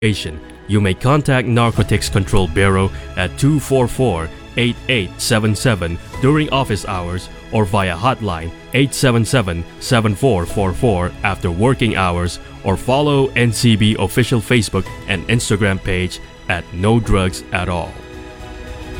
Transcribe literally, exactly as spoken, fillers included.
You may contact Narcotics Control Bureau at two four four, eight eight seven seven during office hours or via hotline eight seven seven, seven four four four after working hours, or follow N C B official Facebook and Instagram page at No Drugs at All.